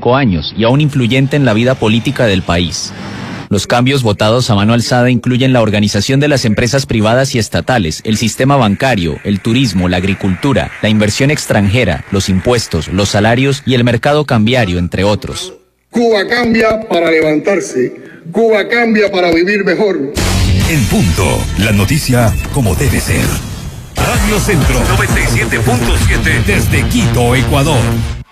5 años y aún influyente en la vida política del país. Los cambios votados a mano alzada incluyen la organización de las empresas privadas y estatales, el sistema bancario, el turismo, la agricultura, la inversión extranjera, los impuestos, los salarios y el mercado cambiario, entre otros. Cuba cambia para levantarse. Cuba cambia para vivir mejor. En punto, la noticia como debe ser. Radio Centro 97.7 desde Quito, Ecuador.